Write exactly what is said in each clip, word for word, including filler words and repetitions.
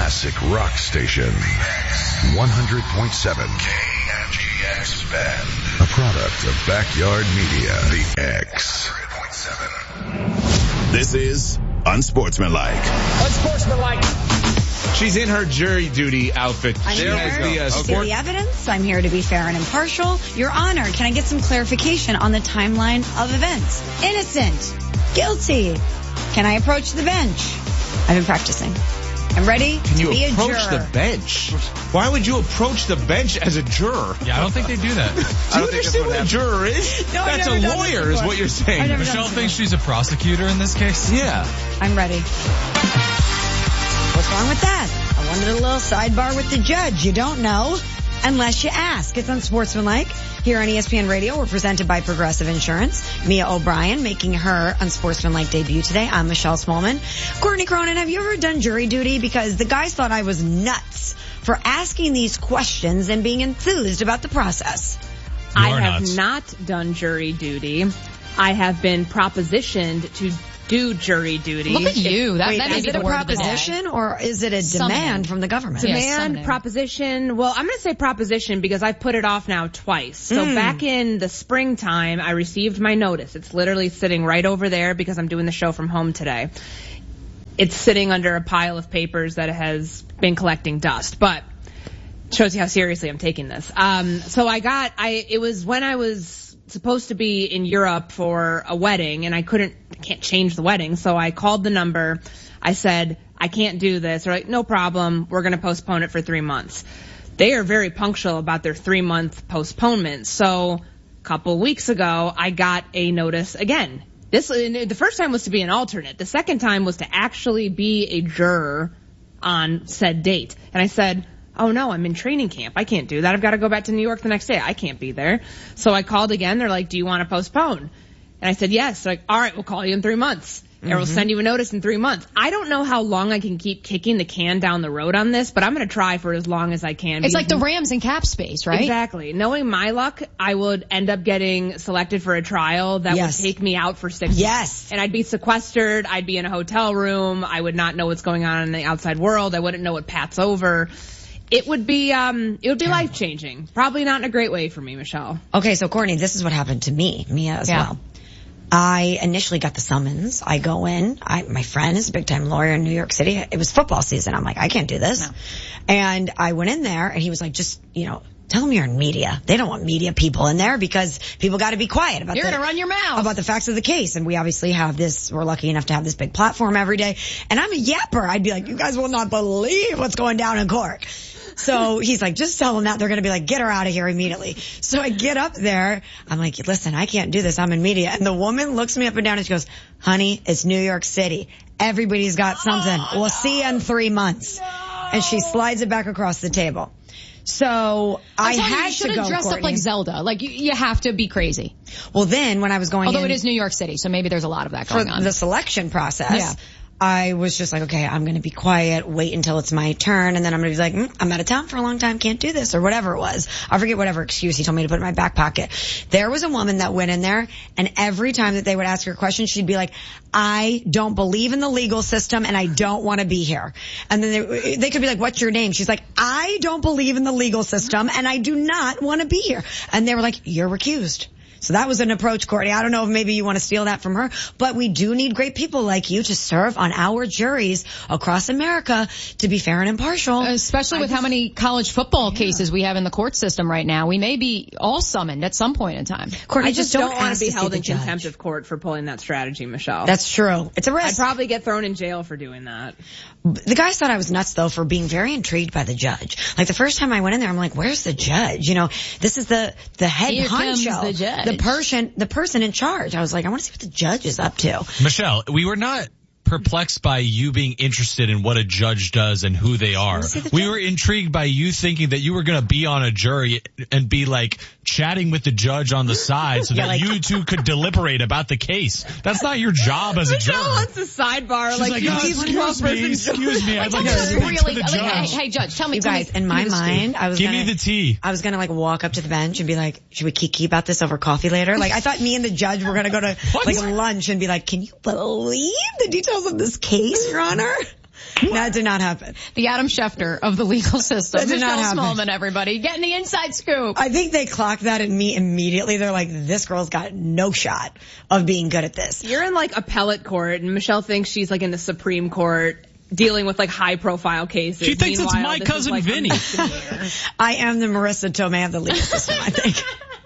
classic rock station. one hundred point seven K M G X Bend. A product of Backyard Media. The X. This is Unsportsmanlike. Unsportsmanlike. She's in her jury duty outfit. I'm there here was the, uh, to see sport- the evidence. I'm here to be fair and impartial. Your Honor, can I get some clarification on the timeline of events? Innocent. Guilty. Can I approach the bench? I've been practicing. I'm ready Can to you be a approach juror. the bench? Why would you approach the bench as a juror? Yeah, I don't think they do that. Do you understand what a juror is? No, I've That's a never done this lawyer is before. what you're I've saying. never done Michelle this thinks she's a prosecutor in this case. Yeah. I'm ready. What's wrong with that? I wanted a little sidebar with the judge. You don't know unless you ask. It's Unsportsmanlike here on E S P N Radio. We're presented by Progressive Insurance. Mia O'Brien making her Unsportsmanlike debut today. I'm Michelle Smallman. Courtney Cronin, have you ever done jury duty? Because the guys thought I was nuts for asking these questions and being enthused about the process. I are have nuts. not done jury duty. I have been propositioned to do jury duty. Look at you. That, Wait, that may is be it the a word of the day. proposition or is it a Summoning. demand from the government? Yeah. Demand, summoning. proposition. Well, I'm going to say proposition because I've put it off now twice. So Mm. back in the springtime, I received my notice. It's literally sitting right over there because I'm doing the show from home today. It's sitting under a pile of papers that has been collecting dust, but shows you how seriously I'm taking this. Um, so I got, I, it was when I was supposed to be in Europe for a wedding and I couldn't, can't change the wedding. So I called the number. I said, I can't do this. They're like, no problem. We're going to postpone it for three months. They are very punctual about their three month postponement. So a couple weeks ago, I got a notice again. This, the first time was to be an alternate. The second time was to actually be a juror on said date. And I said, oh no, I'm in training camp. I can't do that. I've got to go back to New York the next day. I can't be there. So I called again. They're like, do you want to postpone? And I said, yes. They're like, all right, we'll call you in three months. Mm-hmm. Or we'll send you a notice in three months. I don't know how long I can keep kicking the can down the road on this, but I'm going to try for as long as I can. It's like the Rams in cap space, right? Exactly. Knowing my luck, I would end up getting selected for a trial that Yes. would take me out for six Yes. months. And I'd be sequestered. I'd be in a hotel room. I would not know what's going on in the outside world. I wouldn't know what Pat's over. It would be, um, it would be life changing. Probably not in a great way for me, Michelle. Okay, so Courtney, this is what happened to me, Mia as Yeah. well. I initially got the summons. I go in. I, my friend is a big time lawyer in New York City. It was football season. I'm like, I can't do this. No. And I went in there and he was like, just, you know, tell them you're in media. They don't want media people in there because people got to be quiet about You're the, going to run your mouth. about the facts of the case. And we obviously have this, we're lucky enough to have this big platform every day. And I'm a yapper. I'd be like, you guys will not believe what's going down in court. So he's like, just tell them that. They're going to be like, get her out of here immediately. So I get up there. I'm like, listen, I can't do this. I'm in media. And the woman looks me up and down and she goes, honey, it's New York City. Everybody's got something. Oh, We'll no. see you in three months. No. And she slides it back across the table. So I I'm telling you, had you to should go, have dressed Courtney. up like Zelda. Like, you, you have to be crazy. Well, then when I was going Although in it is New York City, so maybe there's a lot of that for going on. the selection process, Yeah. I was just like, okay, I'm going to be quiet, wait until it's my turn, and then I'm going to be like, mm, I'm out of town for a long time, can't do this, or whatever it was. I forget whatever excuse he told me to put in my back pocket. There was a woman that went in there, and every time that they would ask her a question, she'd be like, I don't believe in the legal system, and I don't want to be here. And then they, they could be like, what's your name? She's like, I don't believe in the legal system, and I do not want to be here. And they were like, you're recused. So that was an approach, Courtney. I don't know if maybe you want to steal that from her, but we do need great people like you to serve on our juries across America to be fair and impartial. Especially with how many college football yeah. cases we have in the court system right now. We may be all summoned at some point in time. Courtney, I just, just don't, don't want to be held in judge. contempt of court for pulling that strategy, Michelle. That's true. It's a risk. I'd probably get thrown in jail for doing that. The guys thought I was nuts, though, for being very intrigued by the judge. Like, the first time I went in there, I'm like, where's the judge? You know, this is the, the head Here comes honcho. the judge. The person, the person in charge. I was like, I want to see what the judge is up to. Michelle, we were not perplexed by you being interested in what a judge does and who they are. The we judge. were intrigued by you thinking that you were going to be on a jury and be like chatting with the judge on the side so Yeah, that like- you two could deliberate about the case. That's not your job as a Michelle juror. wants a sidebar. She's like, like, you oh, these excuse me, excuse me. I'd like to Just speak to really, the like, hey, judge. hey, Judge, tell me. You tell guys, me, in my give me the scoop. mind, I was Give gonna, me the tea. I was gonna like walk up to the bench and be like, should we kiki about this over coffee later? Like, I thought me and the judge were gonna go to What? like lunch and be like, can you believe the details of this case, Your Honor? That did not happen. The Adam Schefter of the legal system. That did not Michelle happen. Smallman, everybody. Getting the inside scoop. I think they clocked that in me immediately. They're like, this girl's got no shot of being good at this. You're in like appellate court, and Michelle thinks she's like in the Supreme Court dealing with like high profile cases. She thinks it's Meanwhile, my this cousin is, like, Vinny. I am the Marissa Tomei of the legal system, I think.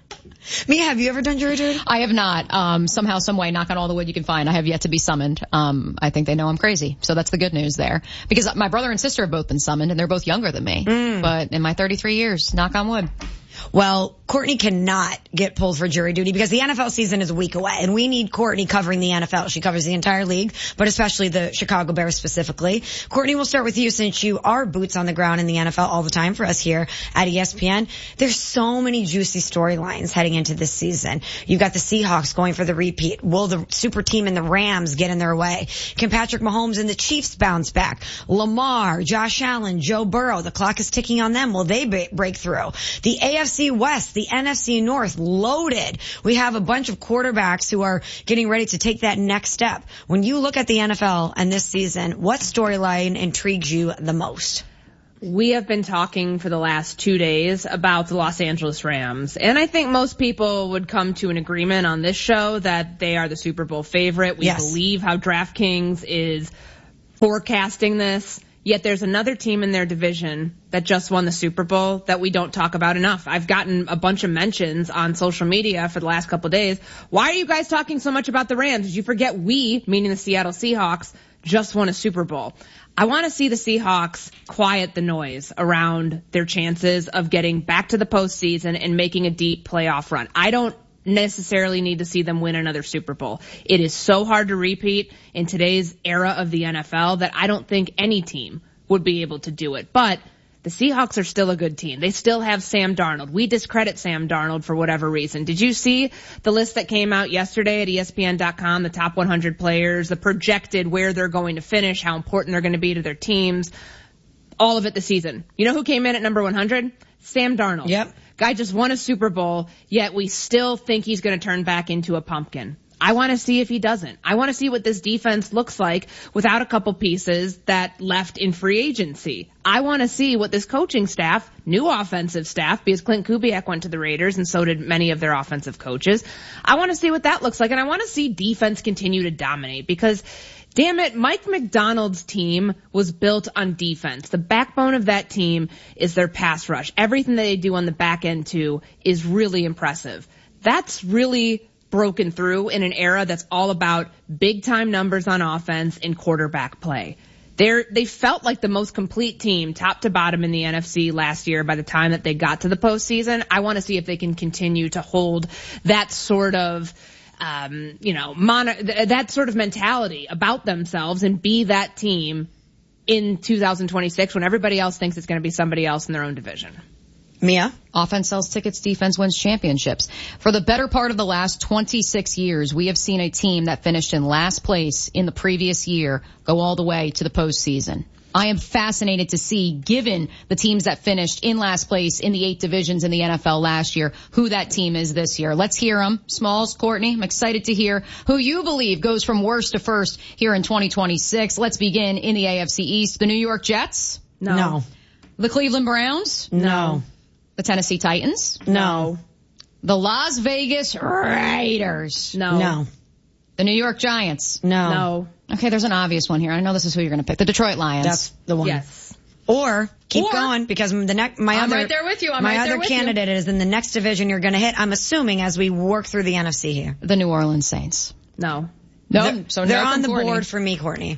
Mia, have you ever done jury duty? I have not. Um, somehow, some way, knock on all the wood you can find. I have yet to be summoned. Um, I think they know I'm crazy. So that's the good news there. Because my brother and sister have both been summoned, and they're both younger than me. Mm. But in my thirty-three years, knock on wood. Well, Courtney cannot get pulled for jury duty because the N F L season is a week away, and we need Courtney covering the N F L. She covers the entire league, but especially the Chicago Bears specifically. Courtney, we'll start with you since you are boots on the ground in the N F L all the time for us here at E S P N. There's so many juicy storylines heading into this season. You've got the Seahawks going for the repeat. Will the super team and the Rams get in their way? Can Patrick Mahomes and the Chiefs bounce back? Lamar, Josh Allen, Joe Burrow, the clock is ticking on them. Will they break through? The A F C West, the N F C North, loaded. We have a bunch of quarterbacks who are getting ready to take that next step. When you look at the N F L and this season, what storyline intrigues you the most? We have been talking for the last two days about the Los Angeles Rams, and I think most people would come to an agreement on this show that they are the Super Bowl favorite. We yes. believe how DraftKings is forecasting this. Yet there's another team in their division that just won the Super Bowl that we don't talk about enough. I've gotten a bunch of mentions on social media for the last couple of days. Why are you guys talking so much about the Rams? Did you forget we, meaning the Seattle Seahawks, just won a Super Bowl? I want to see the Seahawks quiet the noise around their chances of getting back to the postseason and making a deep playoff run. I don't necessarily need to see them win another Super Bowl. It is so hard to repeat in today's era of the N F L that I don't think any team would be able to do it. But the Seahawks are still a good team. They still have Sam Darnold. We discredit Sam Darnold for whatever reason. Did you see the list that came out yesterday at E S P N dot com, the top one hundred players, the projected where they're going to finish, how important they're going to be to their teams, all of it this season? You know who came in at number one hundred? Sam Darnold. Yep. Guy just won a Super Bowl, yet we still think he's going to turn back into a pumpkin. I want to see if he doesn't. I want to see what this defense looks like without a couple pieces that left in free agency. I want to see what this coaching staff, new offensive staff, because Clint Kubiak went to the Raiders and so did many of their offensive coaches. I want to see what that looks like, and I want to see defense continue to dominate because, damn it, Mike McDonald's team was built on defense. The backbone of that team is their pass rush. Everything that they do on the back end, too, is really impressive. That's really broken through in an era that's all about big-time numbers on offense and quarterback play. They're, they felt like the most complete team, top to bottom, in the N F C last year by the time that they got to the postseason. I want to see if they can continue to hold that sort of Um, you know, mono, th- that sort of mentality about themselves and be that team in two thousand twenty-six when everybody else thinks it's going to be somebody else in their own division. Mia? Offense sells tickets, defense wins championships. For the better part of the last twenty-six years, we have seen a team that finished in last place in the previous year go all the way to the postseason. I am fascinated to see, given the teams that finished in last place in the eight divisions in the N F L last year, who that team is this year. Let's hear them. Smalls, Courtney, I'm excited to hear who you believe goes from worst to first here in twenty twenty-six. Let's begin in the A F C East. The New York Jets? No. No. The Cleveland Browns? No. The Tennessee Titans? No. The Las Vegas Raiders? No. No. The New York Giants? No. No. Okay, there's an obvious one here. I know this is who you're going to pick. The Detroit Lions. That's the one. Yes. Or keep Or- going because the next my I'm other right there with you. I'm my right there other with you. candidate is in the next division you're going to hit. I'm assuming as we work through the N F C here. The New Orleans Saints. No. No, they're, so they're no on from the Courtney. board for me, Courtney.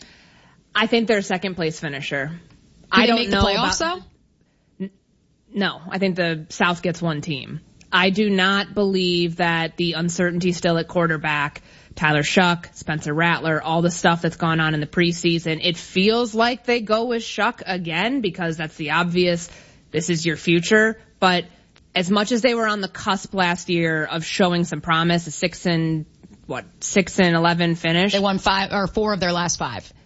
I think they're a second place finisher. Do I they don't make know the playoffs about, though? No, I think the South gets one team. I do not believe that the uncertainty still at quarterback, Tyler Shuck, Spencer Rattler, all the stuff that's gone on in the preseason, it feels like they go with Shuck again because that's the obvious, this is your future. But as much as they were on the cusp last year of showing some promise, a six and, what, six and eleven finish. They won five or four of their last five.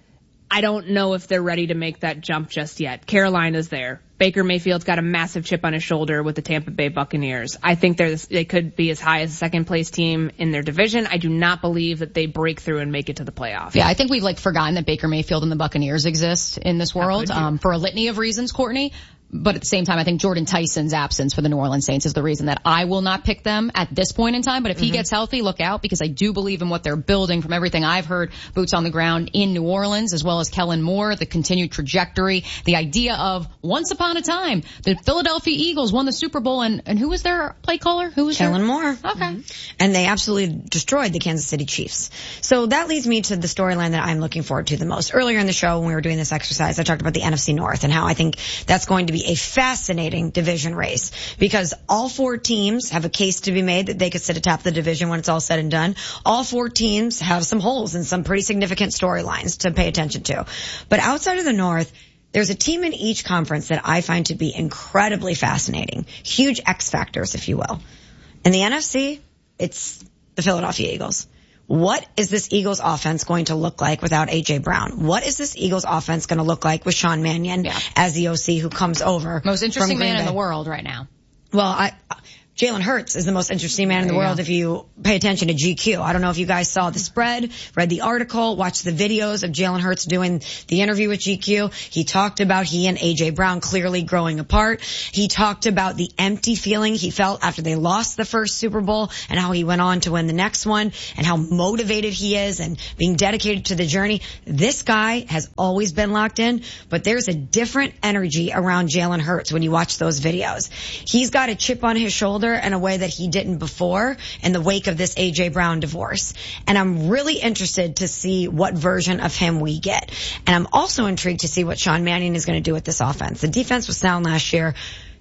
I don't know if they're ready to make that jump just yet. Carolina's there. Baker Mayfield's got a massive chip on his shoulder with the Tampa Bay Buccaneers. I think they're, they could be as high as the second place team in their division. I do not believe that they break through and make it to the playoff. Yeah, I think we've like forgotten that Baker Mayfield and the Buccaneers exist in this world, um, for a litany of reasons, Courtney. But at the same time, I think Jordan Tyson's absence for the New Orleans Saints is the reason that I will not pick them at this point in time. But if mm-hmm. he gets healthy, look out, because I do believe in what they're building from everything I've heard, boots on the ground in New Orleans, as well as Kellen Moore, the continued trajectory, the idea of once upon a time, the Philadelphia Eagles won the Super Bowl, and, and who was their play caller? Who was Kellen their... Moore. Okay. Mm-hmm. And they absolutely destroyed the Kansas City Chiefs. So that leads me to the storyline that I'm looking forward to the most. Earlier in the show, when we were doing this exercise, I talked about the N F C North and how I think that's going to be a fascinating division race, because all four teams have a case to be made that they could sit atop the division when it's all said and done. All four teams have some holes and some pretty significant storylines to pay attention to. But outside of the North, there's a team in each conference that I find to be incredibly fascinating. Huge X factors, if you will. In the N F C, it's the Philadelphia Eagles. What is this Eagles offense going to look like without A J Brown? What is this Eagles offense going to look like with Sean Mannion yeah. as the O C who comes over? Most interesting man Bay? in the world right now. Well, I... Jalen Hurts is the most interesting man in the world if you pay attention to G Q. I don't know if you guys saw the spread, read the article, watched the videos of Jalen Hurts doing the interview with G Q. He talked about he and A J Brown clearly growing apart. He talked about the empty feeling he felt after they lost the first Super Bowl and how he went on to win the next one and how motivated he is and being dedicated to the journey. This guy has always been locked in, but there's a different energy around Jalen Hurts when you watch those videos. He's got a chip on his shoulder in a way that he didn't before in the wake of this A J Brown divorce. And I'm really interested to see what version of him we get. And I'm also intrigued to see what Sean Mannion is going to do with this offense. The defense was sound last year.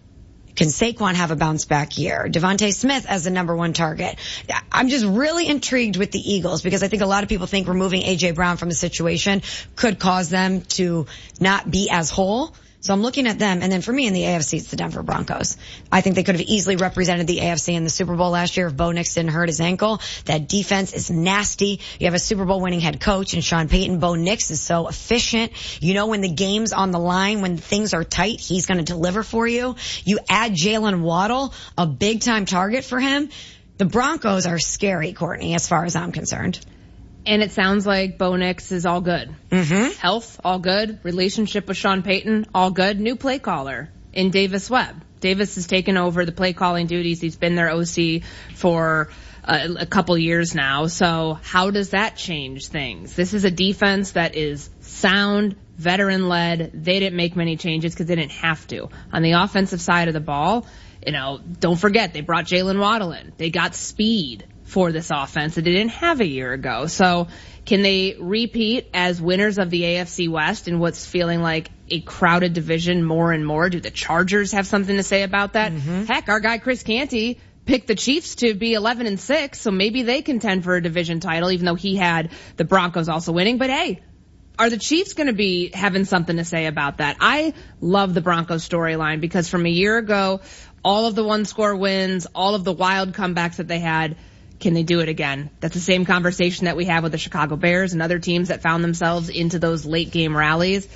Can Saquon have a bounce back year? Devontae Smith as the number one target. I'm just really intrigued with the Eagles because I think a lot of people think removing A J Brown from the situation could cause them to not be as whole. So I'm looking at them, and then for me in the A F C, it's the Denver Broncos. I think they could have easily represented the A F C in the Super Bowl last year if Bo Nix didn't hurt his ankle. That defense is nasty. You have a Super Bowl winning head coach in Sean Payton. Bo Nix is so efficient. You know when the game's on the line, when things are tight, he's going to deliver for you. You add Jalen Waddle, a big-time target for him. The Broncos are scary, Courtney, as far as I'm concerned. And it sounds like Bo Nix is all good. Mm-hmm. Health, all good. Relationship with Sean Payton, all good. New play caller in Davis Webb. Davis has taken over the play calling duties. He's been their O C for a, a couple years now. So how does that change things? This is a defense that is sound, veteran-led. They didn't make many changes because they didn't have to. On the offensive side of the ball, you know, don't forget, they brought Jalen Waddle in. They got speed for this offense that they didn't have a year ago. So can they repeat as winners of the A F C West in what's feeling like a crowded division more and more? Do the Chargers have something to say about that? Mm-hmm. Heck, our guy Chris Canty picked the Chiefs to be eleven and six, so maybe they contend for a division title, even though he had the Broncos also winning. But hey, are the Chiefs going to be having something to say about that? I love the Broncos storyline because from a year ago, all of the one-score wins, all of the wild comebacks that they had, can they do it again? That's the same conversation that we have with the Chicago Bears and other teams that found themselves into those late game rallies.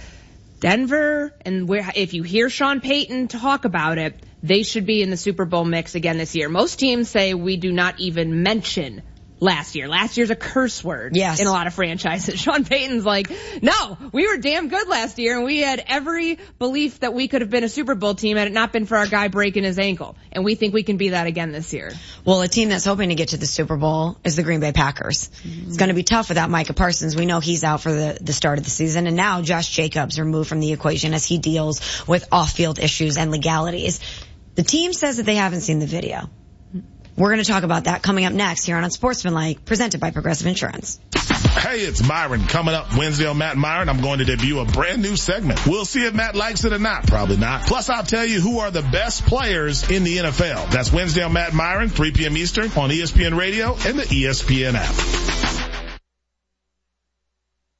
Denver, and where, if you hear Sean Payton talk about it, they should be in the Super Bowl mix again this year. Most teams say we do not even mention last year. Last year's a curse word yes. in a lot of franchises. Sean Payton's like, no, we were damn good last year and we had every belief that we could have been a Super Bowl team had it not been for our guy breaking his ankle. And we think we can be that again this year. Well, a team that's hoping to get to the Super Bowl is the Green Bay Packers. Mm-hmm. It's going to be tough without Micah Parsons. We know he's out for the, the start of the season. And now Josh Jacobs removed from the equation as he deals with off-field issues and legalities. The team says that they haven't seen the video. We're going to talk about that coming up next here on Unsportsmanlike, presented by Progressive Insurance. Hey, it's Myron. Coming up Wednesday on Matt and Myron, I'm going to debut a brand new segment. We'll see if Matt likes it or not. Probably not. Plus, I'll tell you who are the best players in the N F L. That's Wednesday on Matt and Myron, three p.m. Eastern on E S P N Radio and the E S P N app.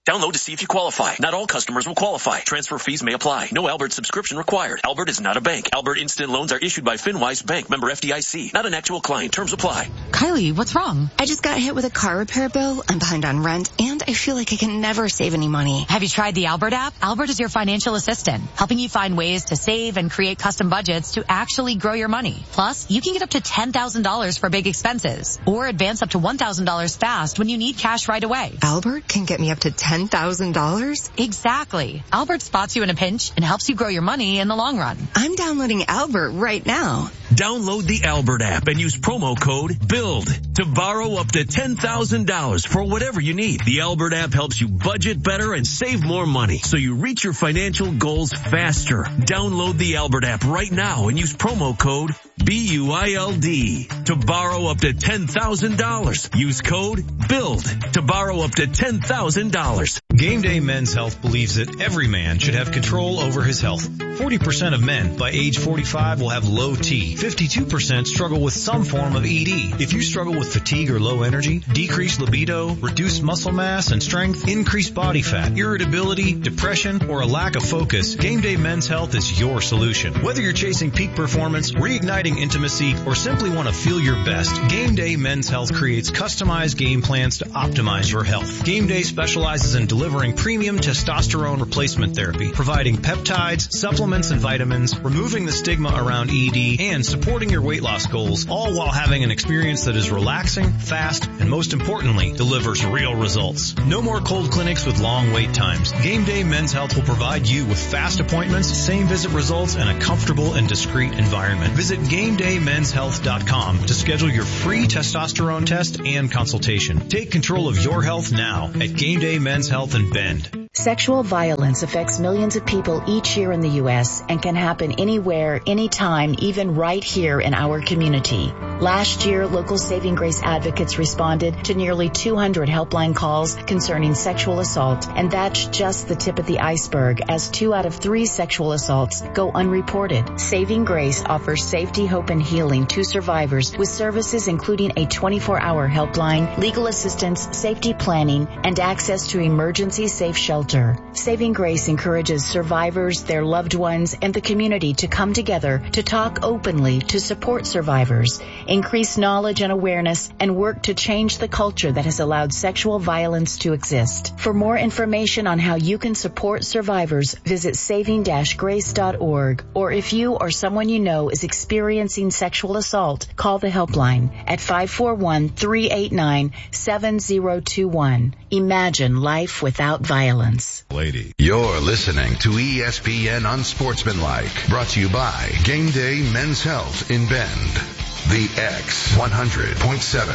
Download to see if you qualify. Not all customers will qualify. Transfer fees may apply. No Albert subscription required. Albert is not a bank. Albert Instant Loans are issued by FinWise Bank, member F D I C. Not an actual client. Terms apply. Kylie, what's wrong? I just got hit with a car repair bill. I'm behind on rent, and I feel like I can never save any money. Have you tried the Albert app? Albert is your financial assistant, helping you find ways to save and create custom budgets to actually grow your money. Plus, you can get up to ten thousand dollars for big expenses, or advance up to one thousand dollars fast when you need cash right away. Albert can get me up to ten thousand dollars? Exactly. Albert spots you in a pinch and helps you grow your money in the long run. I'm downloading Albert right now. Download the Albert app and use promo code BUILD to borrow up to ten thousand dollars for whatever you need. The Albert app helps you budget better and save more money so you reach your financial goals faster. Download the Albert app right now and use promo code B U I L D to borrow up to ten thousand dollars. Use code BUILD to borrow up to ten thousand dollars. Game Day Men's Health believes that every man should have control over his health. forty percent of men by age forty-five will have low T. fifty-two percent struggle with some form of E D. If you struggle with fatigue or low energy, decreased libido, reduced muscle mass and strength, increased body fat, irritability, depression, or a lack of focus, Game Day Men's Health is your solution. Whether you're chasing peak performance, reigniting intimacy, or simply want to feel your best, Game Day Men's Health creates customized game plans to optimize your health. Game Day specializes in delivering premium testosterone replacement therapy, providing peptides, supplements, and vitamins, removing the stigma around E D, and supporting your weight loss goals, all while having an experience that is relaxing, fast, and most importantly, delivers real results. No more cold clinics with long wait times. Game Day Men's Health will provide you with fast appointments, same visit results, and a comfortable and discreet environment. Visit game day men's health dot com to schedule your free testosterone test and consultation. Take control of your health now at Game Day Men's Health in Bend. Sexual violence affects millions of people each year in the U S and can happen anywhere, anytime, even right here in our community. Last year, local Saving Grace advocates responded to nearly two hundred helpline calls concerning sexual assault, and that's just the tip of the iceberg, as two out of three sexual assaults go unreported. Saving Grace offers safety, hope, and healing to survivors with services including a twenty-four hour helpline, legal assistance, safety planning, and access to emergency safe shelter. Saving Grace encourages survivors, their loved ones, and the community to come together to talk openly to support survivors, increase knowledge and awareness, and work to change the culture that has allowed sexual violence to exist. For more information on how you can support survivors, visit saving dash grace dot org, or if you or someone you know is experiencing sexual assault, call the helpline at five four one, three eight nine, seven zero two one. Imagine life without violence. Lady, you're listening to E S P N Unsportsmanlike, brought to you by Game Day Men's Health in Bend. The X one hundred point seven.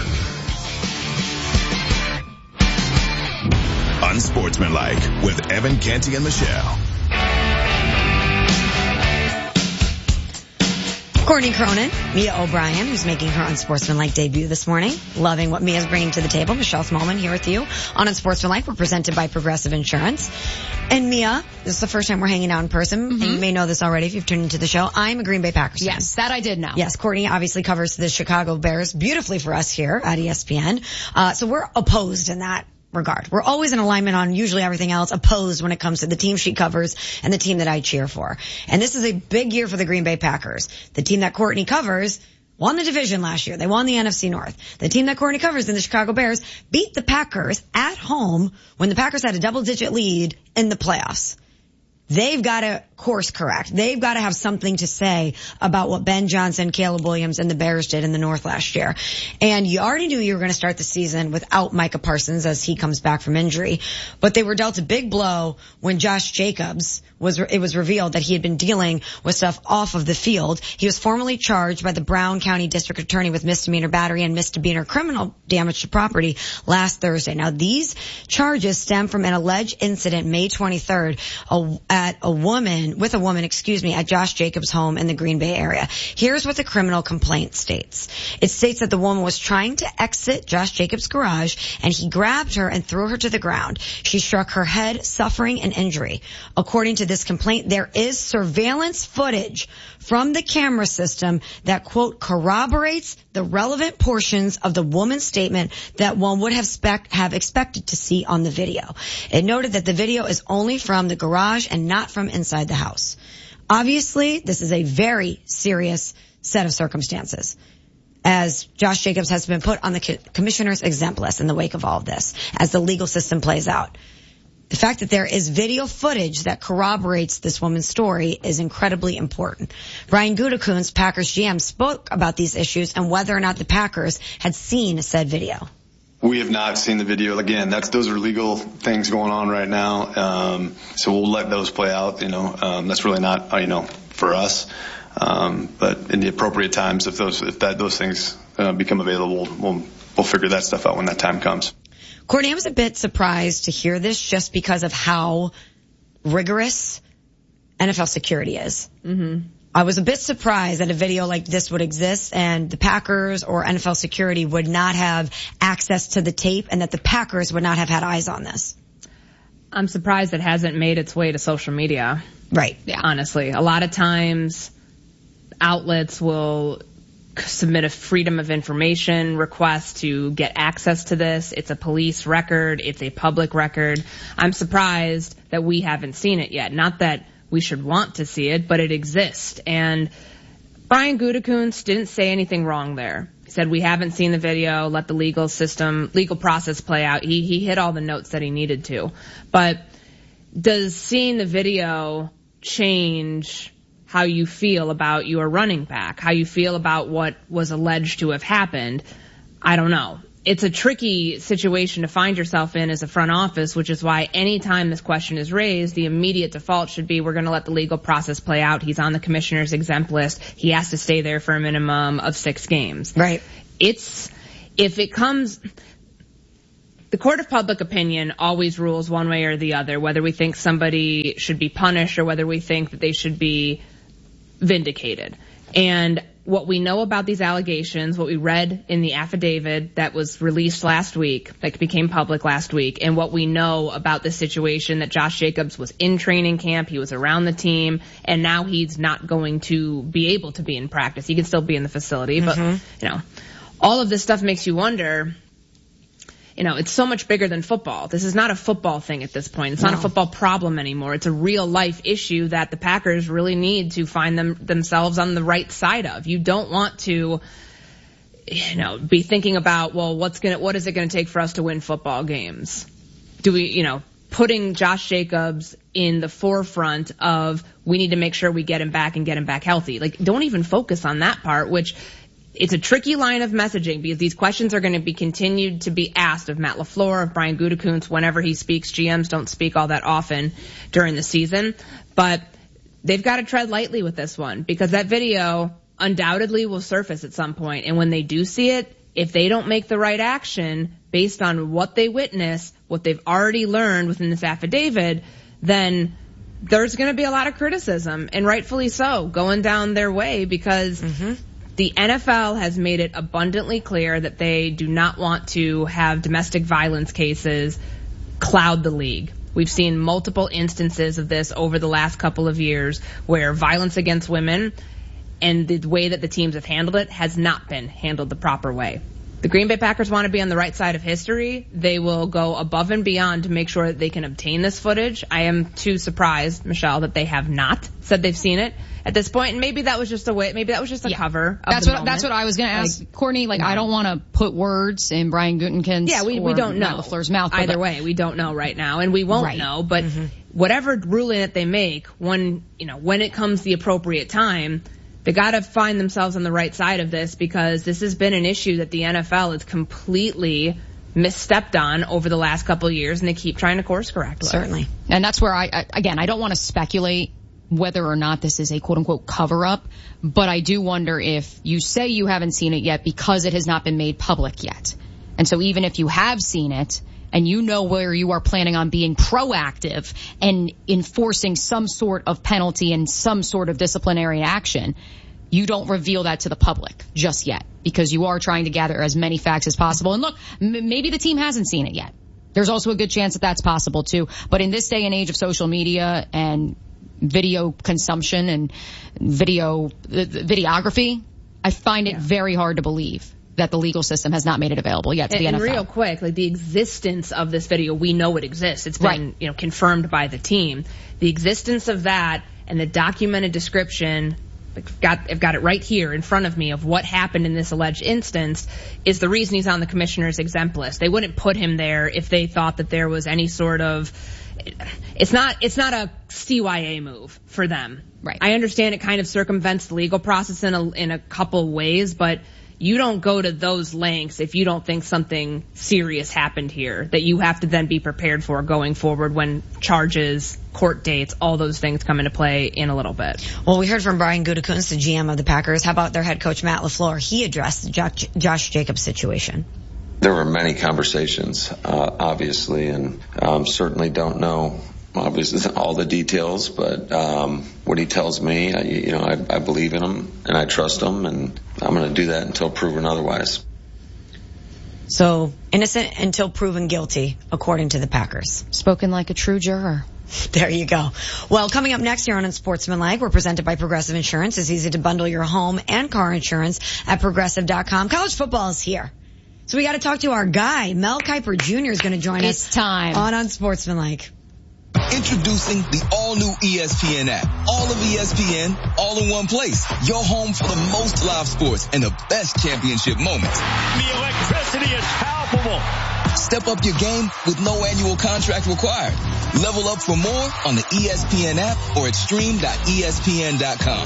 Unsportsmanlike with Evan Canty and Michelle. Courtney Cronin, Mia O'Brien, who's making her Unsportsmanlike debut this morning. Loving what Mia's bringing to the table. Michelle Smallman here with you on Unsportsmanlike. We're presented by Progressive Insurance. And Mia, this is the first time we're hanging out in person. Mm-hmm. And you may know this already if you've tuned into the show. I'm a Green Bay Packers fan. Yes, that I did know. Yes, Courtney obviously covers the Chicago Bears beautifully for us here at E S P N. Uh, so we're opposed in that regard. We're always in alignment on usually everything else, opposed when it comes to the team she covers and the team that I cheer for. And this is a big year for the Green Bay Packers. The team that Courtney covers won the division last year. They won the N F C North. The team that Courtney covers in the Chicago Bears beat the Packers at home when the Packers had a double-digit lead in the playoffs. They've got to course correct. They've got to have something to say about what Ben Johnson, Caleb Williams, and the Bears did in the North last year. And you already knew you were going to start the season without Micah Parsons as he comes back from injury. But they were dealt a big blow when Josh Jacobs was, it was revealed that he had been dealing with stuff off of the field. He was formally charged by the Brown County District Attorney with misdemeanor battery and misdemeanor criminal damage to property last Thursday. Now, these charges stem from an alleged incident May twenty-third a, at a woman woman, with a woman, excuse me, at Josh Jacobs' home in the Green Bay area. Here's what the criminal complaint states. It states that the woman was trying to exit Josh Jacobs' garage, and he grabbed her and threw her to the ground. She struck her head, suffering an injury. According to this complaint, there is surveillance footage from the camera system that, quote, corroborates the relevant portions of the woman's statement that one would have spec- have expected to see on the video. It noted that the video is only from the garage and not from inside the house. Obviously, this is a very serious set of circumstances, as Josh Jacobs has been put on the co- commissioner's exempt list in the wake of all of this, as the legal system plays out. The fact that there is video footage that corroborates this woman's story is incredibly important. Brian Gutekunst, Packers G M, spoke about these issues and whether or not the Packers had seen said video. We have not seen the video. Again, that's those are legal things going on right now, um, so we'll let those play out. You know, um, that's really not uh, you know for us. Um, but in the appropriate times, if those if that those things uh, become available, we'll we'll figure that stuff out when that time comes. Courtney, I was a bit surprised to hear this just because of how rigorous N F L security is. Mm-hmm. I was a bit surprised that a video like this would exist and the Packers or N F L security would not have access to the tape and that the Packers would not have had eyes on this. I'm surprised it hasn't made its way to social media. Right. Yeah. Honestly, a lot of times outlets will submit a freedom of information request to get access to this. It's a police record. It's a public record. I'm surprised that we haven't seen it yet. Not that we should want to see it, but it exists. And Brian Gutekunst didn't say anything wrong there. He said, we haven't seen the video. Let the legal system, legal process play out. He, he hit all the notes that he needed to. But does seeing the video change how you feel about your running back, how you feel about what was alleged to have happened? I don't know. It's a tricky situation to find yourself in as a front office, which is why any time this question is raised, the immediate default should be we're going to let the legal process play out. He's on the commissioner's exempt list. He has to stay there for a minimum of six games. Right. It's, if it comes, the court of public opinion always rules one way or the other, whether we think somebody should be punished or whether we think that they should be vindicated. And what we know about these allegations, what we read in the affidavit that was released last week, that became public last week, and what we know about the situation that Josh Jacobs was in training camp, he was around the team, and now he's not going to be able to be in practice. He can still be in the facility, but, mm-hmm. you know, all of this stuff makes you wonder, you know, it's so much bigger than football. This is not a football thing at this point. It's no. not a football problem anymore. It's a real life issue that the Packers really need to find them themselves on the right side of. You don't want to, you know, be thinking about, well, what's gonna, what is it gonna take for us to win football games? Do we, you know, putting Josh Jacobs in the forefront of we need to make sure we get him back and get him back healthy. Like, don't even focus on that part, which it's a tricky line of messaging because these questions are going to be continued to be asked of Matt LaFleur, of Brian Gutekunst, whenever he speaks. G Ms don't speak all that often during the season, but they've got to tread lightly with this one because that video undoubtedly will surface at some point. And when they do see it, if they don't make the right action based on what they witness, what they've already learned within this affidavit, then there's going to be a lot of criticism, and rightfully so, going down their way because mm-hmm. the N F L has made it abundantly clear that they do not want to have domestic violence cases cloud the league. We've seen multiple instances of this over the last couple of years where violence against women and the way that the teams have handled it has not been handled the proper way. The Green Bay Packers want to be on the right side of history. They will go above and beyond to make sure that they can obtain this footage. I am too surprised, Michelle, that they have not said they've seen it at this point. And maybe that was just a way, maybe that was just a yeah. cover of that's the what moment. That's what I was going to ask, like, Courtney. Like, no. I don't want to put words in Brian Gutekunst's yeah, we, we don't know. LaFleur's mouth. Either way, we don't know right now, and we won't right. know. But mm-hmm. whatever ruling that they make, when you know when it comes the appropriate time, they got to find themselves on the right side of this because this has been an issue that the N F L has completely misstepped on over the last couple of years, and they keep trying to course correct. Certainly. And that's where I, I again, I don't want to speculate whether or not this is a quote unquote cover up, but I do wonder if you say you haven't seen it yet because it has not been made public yet. And so even if you have seen it and you know where you are planning on being proactive and enforcing some sort of penalty and some sort of disciplinary action, you don't reveal that to the public just yet, because you are trying to gather as many facts as possible. And look, m- maybe the team hasn't seen it yet. There's also a good chance that that's possible too. But in this day and age of social media and video consumption and video uh, videography, I find it yeah. very hard to believe that the legal system has not made it available yet to and, the N F L. And real quick, like the existence of this video, we know it exists. It's been, right. you know, confirmed by the team. The existence of that and the documented description, I've got, I've got it right here in front of me of what happened in this alleged instance, is the reason he's on the commissioner's exempt list. They wouldn't put him there if they thought that there was any sort of, it's not, it's not a C Y A move for them. Right. I understand it kind of circumvents the legal process in a, in a couple ways, but you don't go to those lengths if you don't think something serious happened here that you have to then be prepared for going forward when charges, court dates, all those things come into play in a little bit. Well, we heard from Brian Gutekunst, the G M of the Packers. How about their head coach, Matt LaFleur? He addressed the Josh, Josh Jacobs situation. There were many conversations, uh, obviously, and um, certainly don't know obviously all the details, but um, what he tells me, I, you know, I, I believe in him and I trust him, and I'm going to do that until proven otherwise. So innocent until proven guilty, according to the Packers. Spoken like a true juror. There you go. Well, coming up next here on Unsportsmanlike, we're presented by Progressive Insurance. It's easy to bundle your home and car insurance at progressive dot com. College football is here. So we got to talk to our guy. Mel Kiper Junior is going to join it's us time. on Unsportsmanlike. Introducing the all-new E S P N app. All of E S P N, all in one place. Your home for the most live sports and the best championship moments. The electricity is palpable. Step up your game with no annual contract required. Level up for more on the E S P N app or at stream dot E S P N dot com.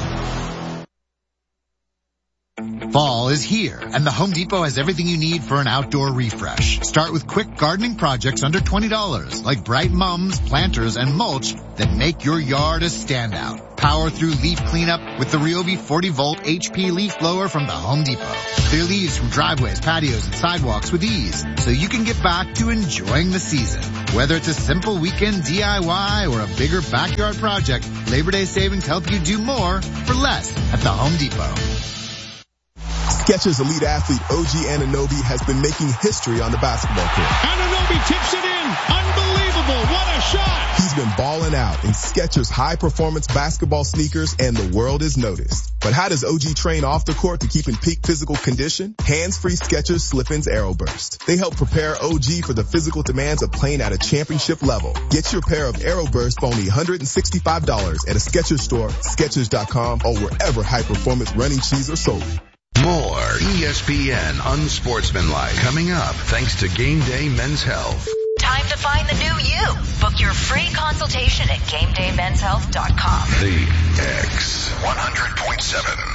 Fall is here, and the Home Depot has everything you need for an outdoor refresh. Start with quick gardening projects under twenty dollars, like bright mums, planters, and mulch that make your yard a standout. Power through leaf cleanup with the Ryobi forty volt H P leaf blower from the Home Depot. Clear leaves from driveways, patios, and sidewalks with ease, so you can get back to enjoying the season. Whether it's a simple weekend D I Y or a bigger backyard project, Labor Day savings help you do more for less at the Home Depot. Skechers elite athlete O G Anunoby has been making history on the basketball court. Anunoby tips it in. Unbelievable. What a shot. He's been balling out in Skechers high-performance basketball sneakers, and the world is noticed. But how does O G train off the court to keep in peak physical condition? Hands-free Skechers Slip-ins Aeroburst. They help prepare O G for the physical demands of playing at a championship level. Get your pair of Aeroburst for only one hundred sixty-five dollars at a Skechers store, Skechers dot com, or wherever high-performance running shoes are sold. More E S P N Unsportsmanlike coming up thanks to Game Day Men's Health. Time to find the new you. Book your free consultation at game day men's health dot com. The X one hundred point seven.